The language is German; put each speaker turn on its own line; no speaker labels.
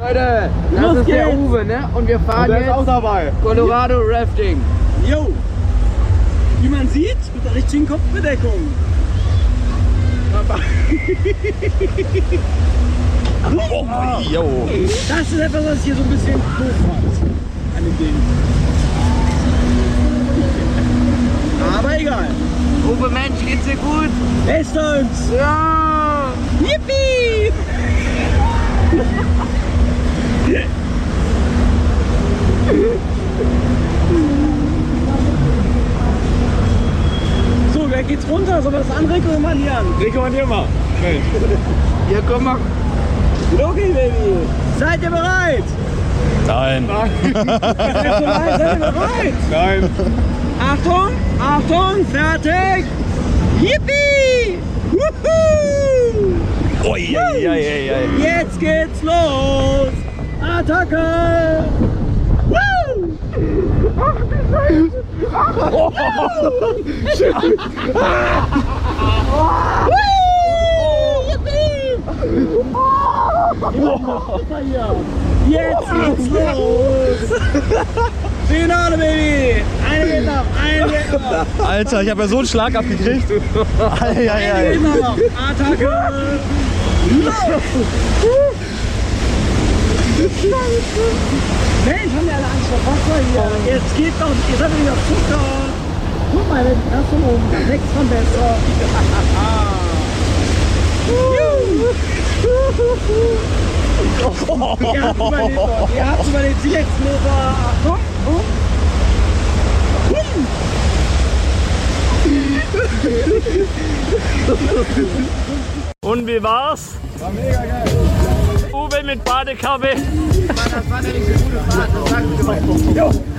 Leute, das ist der Uwe, ne? Und wir fahren jetzt
auch dabei.
Colorado Rafting.
Jo! Wie man sieht, mit der richtigen Kopfbedeckung.
Jo.
Das ist etwas, was hier so ein bisschen doof macht an dem Ding. Aber egal.
Uwe, Mensch, geht's dir gut?
Bestens!
Ja!
Yippie! So, wer geht's runter? Sollen wir das anrekommandieren?
Rekommandier mal.
Ja, komm mal.
Okay, Baby! Seid ihr bereit?
Nein.
Seid ihr bereit?
Nein.
Achtung, Achtung, fertig! Yippie! Wuhu!
Ui, ui, ui, ui.
Jetzt geht's los! Attacke! Woo! Ach, die Jetzt geht's los! Finale, Baby! Eine geht noch, eine geht noch!
Alter, ich habe ja so einen Schlag abgekriegt.
Eine geht noch! Attacke! Mensch, haben wir alle Angst vor Wasser hier? Jetzt geht doch, ihr seid wieder Zucker! Guck mal, das von oben, da wächst man besser! Ihr habt überlebt, die letzten Meter. Achtung!
Und wie war's?
War mega geil.
Uwe mit Badekappe.
Das war eine nicht so gute Fahrt, das sagst du.